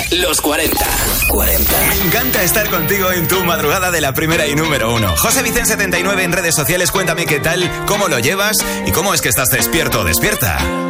Los 40. Me encanta estar contigo en tu madrugada de la primera y número 1. José Vicente 79 en redes sociales. Cuéntame qué tal, cómo lo llevas y cómo es que estás despierto o despierta.